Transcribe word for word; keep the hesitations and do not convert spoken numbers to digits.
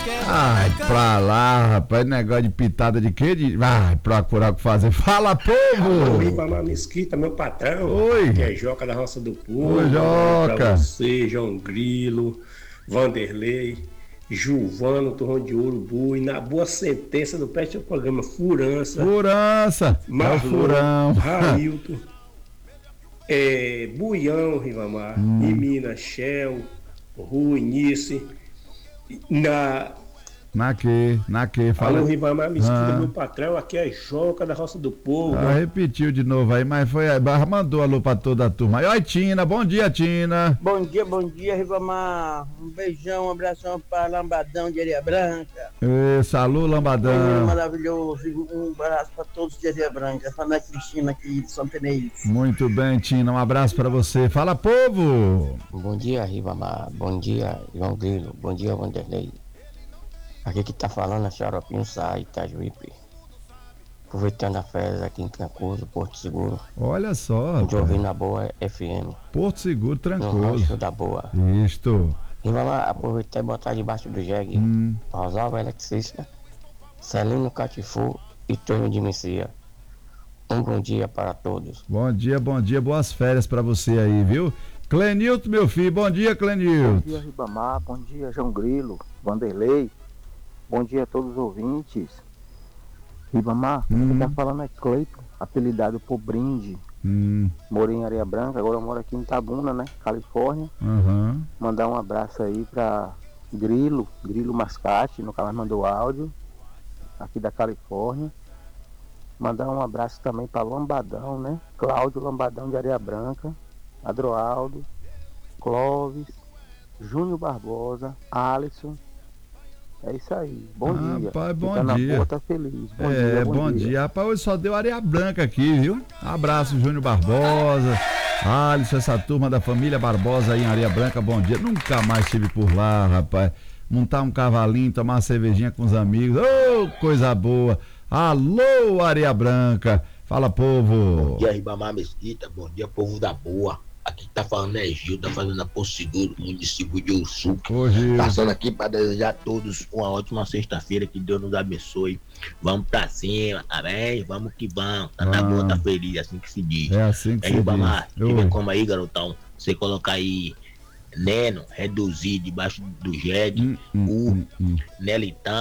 Ai, pra lá, rapaz, negócio de pitada de quê? De... Vai procurar o que fazer. Fala, povo! Oi, Mamá Mesquita, meu patrão. Oi. Que é Joca da Roça do Povo. Oi, Joca. Pra você, João Grilo, Vanderlei, Gilvano, Torrão de Urubu. E na boa sentença do peste do programa Furança, Furança! É o Marlon, furão. Railton, é, Buião, Rivamar, Hum. em Minas, Shell, Rui, Nice. Na Na que? Na que? Fala. Alô, Rivamar Mesquita, Ah. meu patrão. Aqui é Joca da Roça do Povo. Ah, repetiu de novo aí, mas foi. Mandou alô pra toda a turma. Oi, Tina, bom dia, Tina. Bom dia, bom dia, Ribamar. Um beijão, um abração para Lambadão de Areia Branca. Esse, alô, Um Lambadão. maravilhoso. Um abraço para todos de Areia Branca. Ana Cristina aqui de São Tenês. Muito bem, Tina, um abraço pra você. Fala, povo. Bom dia, Ribamar. Bom dia, João Grilo. Bom dia, Vanderlei. Aqui que tá falando é Xaropinho Sai, Itajuípe. Aproveitando a férias aqui em Trancoso, Porto Seguro. Olha só. Onde ouvi na Boa F M. Porto Seguro, No Trancoso. rancho da Boa. Isto. E vamos lá aproveitar e botar debaixo do jegue. Hum. Rosalva Eletricista, Celino Catifu e Tony de Messia. Um bom dia para todos. Bom dia, bom dia, boas férias pra você aí, viu? Clenilton, meu filho, bom dia, Clenilton. Bom dia, Ribamar, bom dia, João Grilo, Vanderlei, bom dia a todos os ouvintes. Ribamar, Hum. quem tá falando é Cleiton, apelidado por Brinde. Hum. Morei em Areia Branca, agora eu moro aqui em Itabuna, né, Califórnia. Uhum. Mandar um abraço aí pra Grilo, Grilo Mascate, nunca mais mandou áudio, aqui da Califórnia. Mandar um abraço também pra Lambadão, né, Cláudio Lambadão de Areia Branca, Adroaldo, Clóvis, Júnior Barbosa, Alisson. É isso aí, bom Ah, dia. rapaz, bom Quem tá na dia. boa tá feliz. Bom é, dia, bom, bom dia. dia. Rapaz, hoje só deu areia branca aqui, viu? Abraço, Júnior Barbosa, Alisson, essa turma da família Barbosa aí em Areia Branca, bom dia. Nunca mais estive por lá, rapaz. Montar um cavalinho, tomar uma cervejinha com os amigos. Ô, oh, coisa boa. Alô, Areia Branca. Fala, povo. Bom dia, Ribamar Mesquita. Bom dia, povo da boa. Aqui tá falando é Gil, da Fazenda Porto Seguro, município de Ursu. Ô, Gil. Passando aqui para desejar a todos uma ótima sexta-feira, que Deus nos abençoe. Vamos pra cima, tá bem? Vamos que vamos. Tá na boa, tá feliz, assim que se diz. É assim que é, se Ribamar, diz. tiver como aí, garotão, você colocar aí Neno, reduzir debaixo do jegue, hum, hum, U, hum, hum. Nelitão.